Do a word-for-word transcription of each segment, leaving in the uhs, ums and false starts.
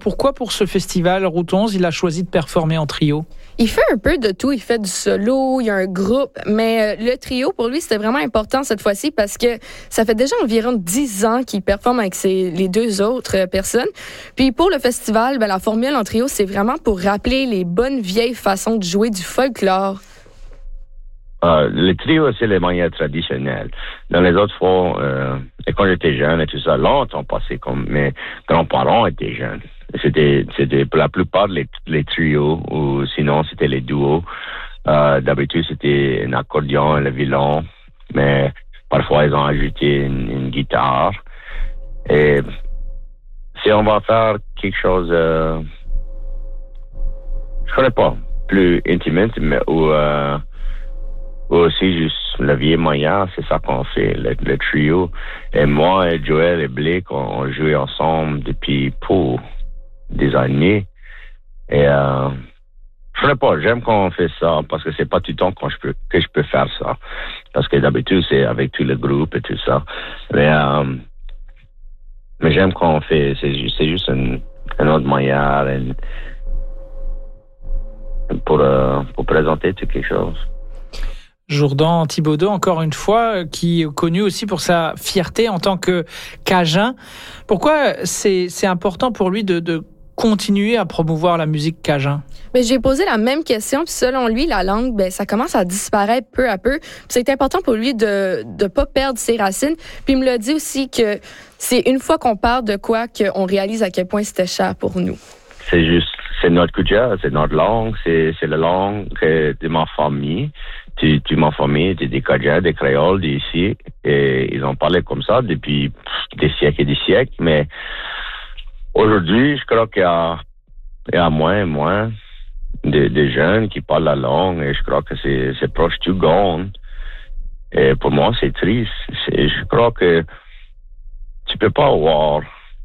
pourquoi pour ce festival Route onze, il a choisi de performer en trio? Il fait un peu de tout. Il fait du solo, il y a un groupe, mais le trio, pour lui, c'était vraiment important cette fois-ci parce que ça fait déjà environ dix ans qu'il performe avec ses, les deux autres personnes. Puis pour le festival, ben, la formule en trio, c'est vraiment pour rappeler les bonnes vieilles façons de jouer du folklore. Euh, le trio, c'est les manières traditionnelles. Dans les autres fois, euh, et quand j'étais jeune et tout ça, longtemps passé, comme mes grands-parents étaient jeunes. C'était, c'était pour la plupart les, les trios, ou sinon c'était les duos. Euh, d'habitude, c'était un accordion, un violon, mais parfois ils ont ajouté une, une guitare. Et si on va faire quelque chose, euh, je connais pas, plus intime, mais ou euh, ou aussi juste le vieil moyen, c'est ça qu'on fait, le, le trio. Et moi et Joël et Blake, on, on jouait ensemble depuis pour des années. Et euh, je sais pas, j'aime quand on fait ça, parce que c'est pas tout le temps que je peux, que je peux faire ça. Parce que d'habitude, c'est avec tout le groupe et tout ça. Mais, euh, mais j'aime quand on fait, c'est, c'est juste une, une autre manière une, pour, euh, pour présenter tout quelque chose. Jourdan Thibaudeau, encore une fois, qui est connu aussi pour sa fierté en tant que Cajun. Pourquoi c'est, c'est important pour lui de, de continuer à promouvoir la musique Cajun? Mais j'ai posé la même question, puis selon lui, la langue, ben, ça commence à disparaître peu à peu. Puis c'est important pour lui de ne pas perdre ses racines. Puis il me l'a dit aussi que c'est une fois qu'on parle de quoi qu'on réalise à quel point c'était cher pour nous. C'est juste, c'est notre culture, c'est notre langue, c'est, c'est la langue de ma famille. Tu, tu m'as famille, des, des Cajuns, des Créoles d'ici, et ils ont parlé comme ça depuis des siècles et des siècles, mais aujourd'hui, je crois qu'il y a, il y a moins et moins de, de jeunes qui parlent la langue, et je crois que c'est, c'est proche du gone. Et pour moi, c'est triste. C'est, je crois que tu peux pas voir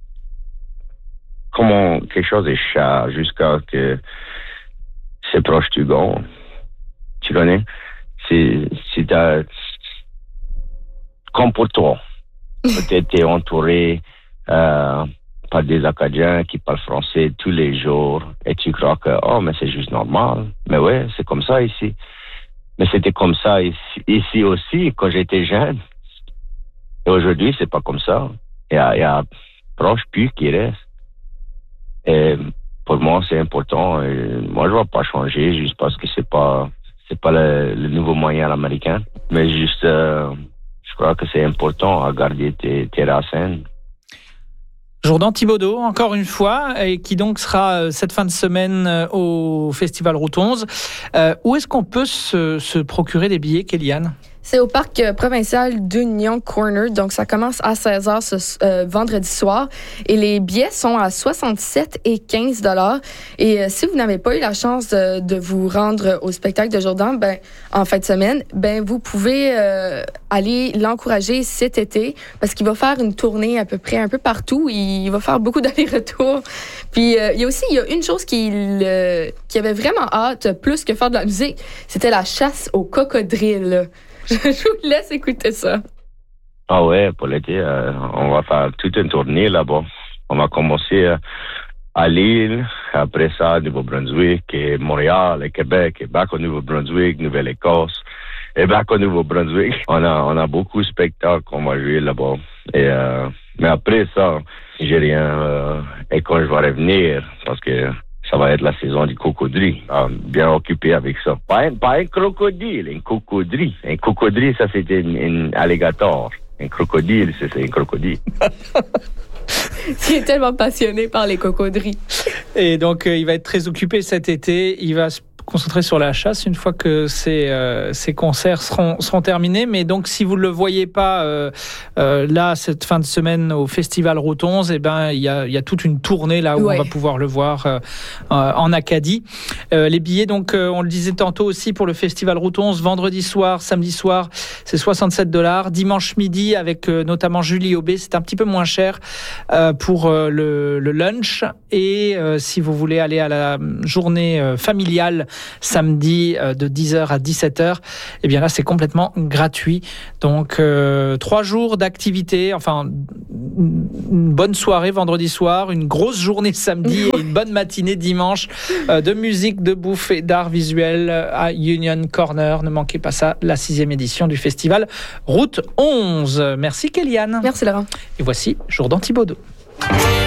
comment quelque chose est cher jusqu'à que c'est proche du gone. Tu connais? C'est, c'est ta, comme pour toi. Peut-être t'es entouré, euh, par des Acadiens qui parlent français tous les jours et tu crois que, oh, mais c'est juste normal. Mais ouais, c'est comme ça ici. Mais c'était comme ça ici, ici aussi quand j'étais jeune. Et aujourd'hui, c'est pas comme ça. Il y a, il y a proche plus qui reste. Et pour moi, c'est important. Et moi, je vais pas changer juste parce que c'est pas, c'est pas le, le nouveau moyen américain. Mais juste, euh, je crois que c'est important à garder tes, tes racines. Jourdan Thibaudeau, encore une fois, et qui donc sera cette fin de semaine au Festival Route onze. Euh, où est-ce qu'on peut se, se procurer des billets, Kéliane? C'est au parc provincial d'Union Corner, donc ça commence à seize heures ce euh, vendredi soir. Et les billets sont à soixante-sept et quinze dollars. Et euh, si vous n'avez pas eu la chance de, de vous rendre au spectacle de Jourdan ben, en fin de semaine, ben, vous pouvez euh, aller l'encourager cet été parce qu'il va faire une tournée à peu près un peu partout. Il va faire beaucoup d'allers-retours. Puis euh, il y a aussi il y a une chose qu'il euh, qui avait vraiment hâte, plus que faire de la musique, c'était la chasse au cocodrille. Je vous laisse écouter ça. Ah ouais, pour l'été, euh, on va faire toute une tournée là-bas. On va commencer euh, à Lille, après ça, Nouveau-Brunswick, et Montréal, et Québec, et back au Nouveau-Brunswick, Nouvelle-Écosse, et back au Nouveau-Brunswick. On a, on a beaucoup de spectacles qu'on va jouer là-bas. Et, euh, mais après ça, j'ai rien. Euh, et quand je vais revenir, parce que ça va être la saison du cocodrille. Ah, bien occupé avec ça. Pas un, pas un crocodile, un cocodrille. Un cocodrille, ça c'était un, un alligator. Un crocodile, c'est, c'est un crocodile. Tu es tellement passionné par les cocodrilles. Et donc, euh, il va être très occupé cet été. Il va se concentrer sur la chasse une fois que ces, euh, ces concerts seront, seront terminés. Mais donc, si vous ne le voyez pas euh, euh, là, cette fin de semaine au Festival Route onze, eh ben, il y a, il y a toute une tournée là où ouais. on va pouvoir le voir euh, en Acadie. Euh, les billets, donc, euh, on le disait tantôt aussi pour le Festival Route onze, vendredi soir, samedi soir, c'est soixante-sept dollars. Dimanche midi, avec euh, notamment Julie Aubé, c'est un petit peu moins cher euh, pour euh, le, le lunch. Et euh, si vous voulez aller à la journée euh, familiale samedi euh, de dix heures à dix-sept heures. Et bien là, c'est complètement gratuit. Donc, euh, trois jours d'activité, enfin, une bonne soirée vendredi soir, une grosse journée samedi et une bonne matinée dimanche euh, de musique, de bouffe et d'art visuel à Union Corner. Ne manquez pas ça, la sixième édition du festival Route onze. Merci Kéliane. Merci Laurent. Et voici Jourdan Thibaudeau.